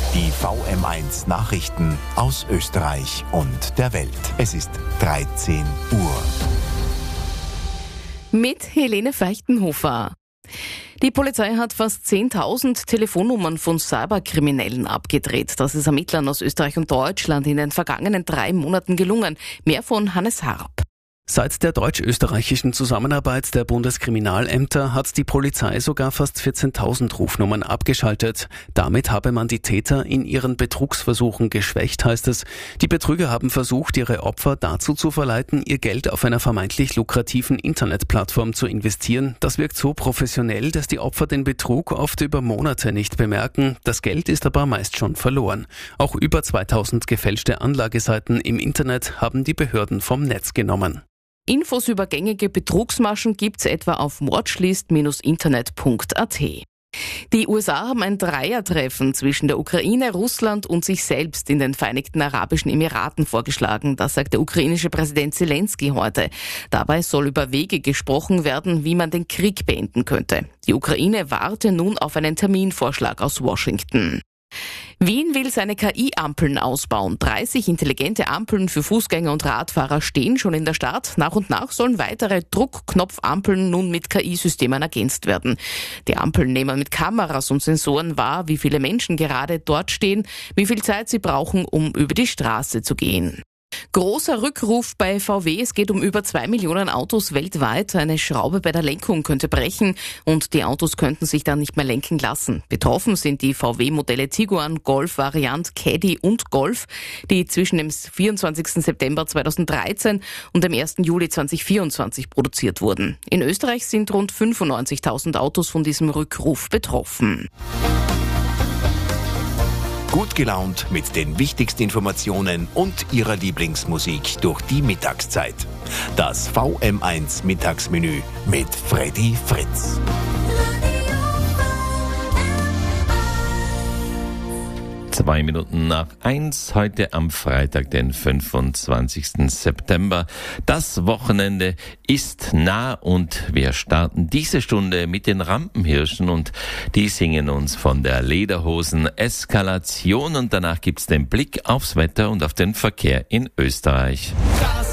Die VM1 Nachrichten aus Österreich und der Welt. Es ist 13 Uhr. Mit Helene Feichtenhofer. Die Polizei hat fast 10.000 Telefonnummern von Cyberkriminellen abgedreht. Das ist Ermittlern aus Österreich und Deutschland in den vergangenen 3 Monaten gelungen. Mehr von Hannes Harp. Seit der deutsch-österreichischen Zusammenarbeit der Bundeskriminalämter hat die Polizei sogar fast 14.000 Rufnummern abgeschaltet. Damit habe man die Täter in ihren Betrugsversuchen geschwächt, heißt es. Die Betrüger haben versucht, ihre Opfer dazu zu verleiten, ihr Geld auf einer vermeintlich lukrativen Internetplattform zu investieren. Das wirkt so professionell, dass die Opfer den Betrug oft über Monate nicht bemerken. Das Geld ist aber meist schon verloren. Auch über 2.000 gefälschte Anlageseiten im Internet haben die Behörden vom Netz genommen. Infos über gängige Betrugsmaschen gibt's etwa auf watchlist-internet.at. Die USA haben ein Dreiertreffen zwischen der Ukraine, Russland und sich selbst in den Vereinigten Arabischen Emiraten vorgeschlagen. Das sagt der ukrainische Präsident Zelensky heute. Dabei soll über Wege gesprochen werden, wie man den Krieg beenden könnte. Die Ukraine warte nun auf einen Terminvorschlag aus Washington. Wien will seine KI-Ampeln ausbauen. 30 intelligente Ampeln für Fußgänger und Radfahrer stehen schon in der Stadt. Nach und nach sollen weitere Druckknopfampeln nun mit KI-Systemen ergänzt werden. Die Ampeln nehmen mit Kameras und Sensoren wahr, wie viele Menschen gerade dort stehen, wie viel Zeit sie brauchen, um über die Straße zu gehen. Großer Rückruf bei VW. Es geht um über 2 Millionen Autos weltweit. Eine Schraube bei der Lenkung könnte brechen und die Autos könnten sich dann nicht mehr lenken lassen. Betroffen sind die VW-Modelle Tiguan, Golf, Variant, Caddy und Golf, die zwischen dem 24. September 2013 und dem 1. Juli 2024 produziert wurden. In Österreich sind rund 95.000 Autos von diesem Rückruf betroffen. Gut gelaunt mit den wichtigsten Informationen und Ihrer Lieblingsmusik durch die Mittagszeit. Das VM1 Mittagsmenü mit Freddy Fritz. 2 Minuten nach 1, heute am Freitag, den 25. September. Das Wochenende ist nah und wir starten diese Stunde mit den Rampenhirschen und die singen uns von der Lederhosen-Eskalation und danach gibt's den Blick aufs Wetter und auf den Verkehr in Österreich.